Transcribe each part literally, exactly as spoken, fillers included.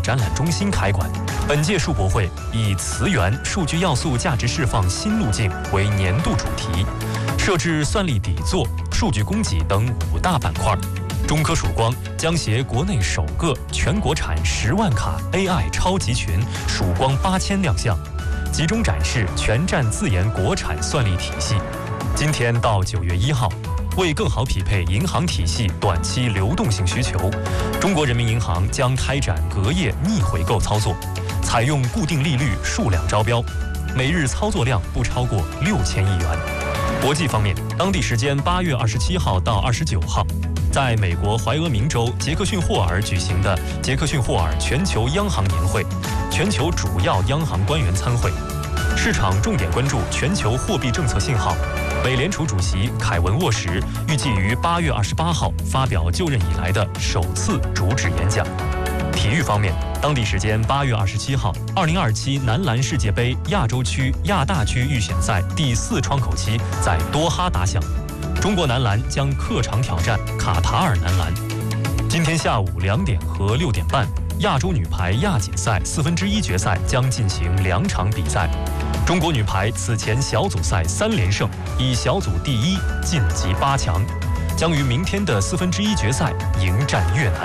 展览中心开馆。本届数博会以词源数据要素价值释放新路径为年度主题，设置算力底座、数据供给等五大板块。中科曙光将携国内首个全国产十万卡 A I 超级群曙光八千亮相，集中展示全站自研国产算力体系。今天到九月一号，为更好匹配银行体系短期流动性需求，中国人民银行将开展隔夜逆回购操作，采用固定利率数量招标，每日操作量不超过六千亿元。国际方面，当地时间八月二十七号到二十九号，在美国怀俄明州杰克逊霍尔举行的杰克逊霍尔全球央行年会，全球主要央行官员参会，市场重点关注全球货币政策信号。美联储主席凯文沃什预计于八月二十八号发表就任以来的首次主旨演讲。体育方面，当地时间八月二十七号，二零二七男篮世界杯亚洲区亚大区预选赛第四窗口期在多哈打响，中国男篮将客场挑战卡塔尔男篮。今天下午两点和六点半，亚洲女排亚锦赛四分之一决赛将进行两场比赛。中国女排此前小组赛三连胜，以小组第一晋级八强，将于明天的四分之一决赛迎战越南。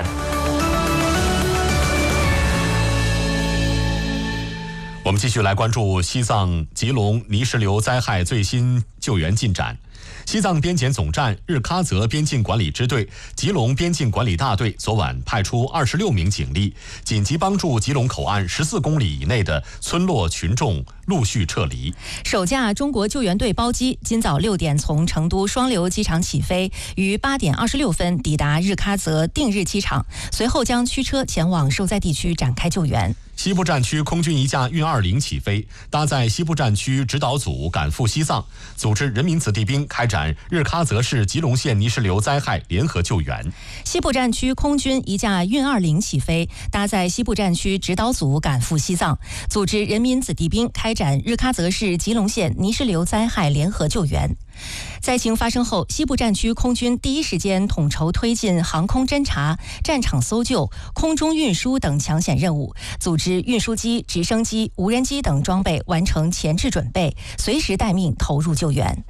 我们继续来关注西藏吉隆泥石流灾害最新救援进展。西藏边检总站日喀则边境管理支队、吉隆边境管理大队昨晚派出二十六名警力，紧急帮助吉隆口岸十四公里以内的村落群众陆续撤离。 首架中国救援队包机今早六点从成都双流机场起飞，于八点二十六分抵达日喀则定日机场，随后将驱车前往受灾地区展开救援。 西部战区空军一架运二零起飞，搭载西部战区指导组赶赴西藏，组织人民子弟兵开展日喀则市吉隆县泥石流灾害联合救援。 西部战区空军一架运二零起飞，搭载西部战区指导组赶赴西藏，组织人民子弟兵开展日喀则市吉隆县泥石流灾害联合救援。灾情发生后，西部战区空军第一时间统筹推进航空侦察、战场搜救、空中运输等抢险任务，组织运输机、直升机、无人机等装备完成前置准备，随时待命投入救援。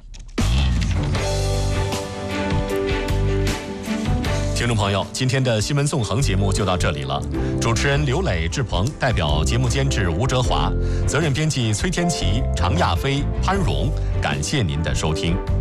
听众朋友，今天的新闻纵横节目就到这里了。主持人刘磊、志鹏，代表节目监制吴哲华，责任编辑崔天琪、常亚飞、潘荣，感谢您的收听。